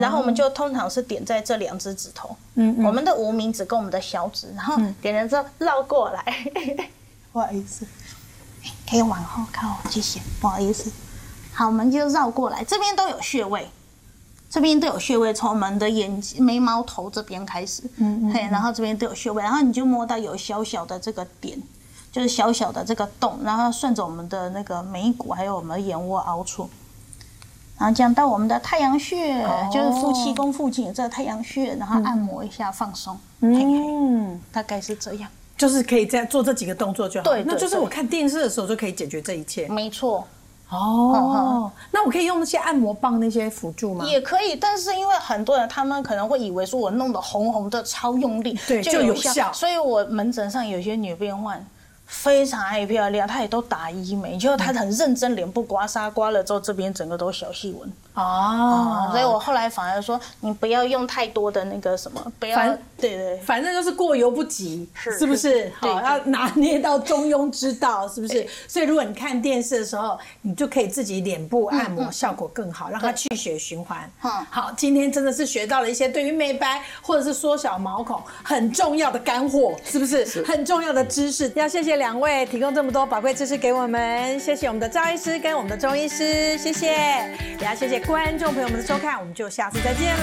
然后我们就通常是点在这2只指头，我们的无名指跟我们的小指，然后点了之后绕过来，不好意思，可以往后靠，谢谢，不好意思。好，我们就绕过来，这边都有穴位。这边都有穴位，从我们的眼睛、眉毛头这边开始，然后这边都有穴位，然后你就摸到有小小的这个点，就是小小的这个洞，然后顺着我们的那个眉骨还有我们的眼窝凹处，然后讲到我们的太阳穴，就是夫妻宫附近有这个太阳穴，然后按摩一下放松，大概是这样， 就是可以再做这几个动作就好。 对， 那就是我看电视的时候就可以解决这一切。 没错。 那我可以用那些按摩棒那些辅助吗？ 也可以，但是因为很多人他们可能会以为说我弄得红红的超用力， 对，就有效。 所以我门诊上有些女病患非常爱漂亮，她也都打医美，结果她很认真，脸部刮痧，刮了之后这边整个都小细纹。所以我后来反而说，你不要用太多的那个什么，不要，对， 反正就是过犹不及，是不是？好，要拿捏到中庸之道，是不是？所以如果你看电视的时候，你就可以自己脸部按摩，效果更好，让它气血循环。好，今天真的是学到了一些对于美白或者是缩小毛孔很重要的干货，是不是？很重要的知识，要谢谢2位提供这么多宝贵知识给我们，谢谢我们的赵医师跟我们的钟医师，谢谢，也要谢谢观众朋友们的收看，我们就下次再见了。